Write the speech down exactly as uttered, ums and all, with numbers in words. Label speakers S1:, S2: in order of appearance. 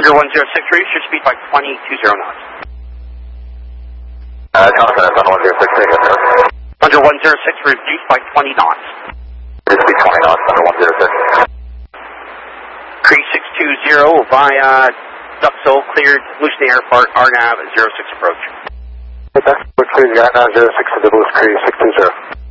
S1: Thunder one zero six, reduce your speed by twenty to zero knots.
S2: Uh, Thompson, Thunder one zero six, take it, sir.
S1: Thunder one zero six, reduce by twenty knots.
S2: Reduce speed twenty knots, Thunder one zero six.
S1: Cree six two zero via Duxo, cleared, Lucian Airport, R N A V zero six approach.
S2: That's Cree, R N A V zero six to the Cree six two zero.